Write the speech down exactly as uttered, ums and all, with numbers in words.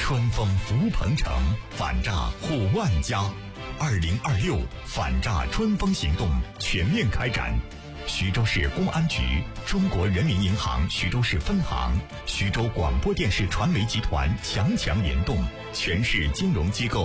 春风拂鹏城，反诈护万家。二零二六反诈春风行动全面开展。徐州市公安局、中国人民银行徐州市分行、徐州广播电视传媒集团强强联动，全市金融机构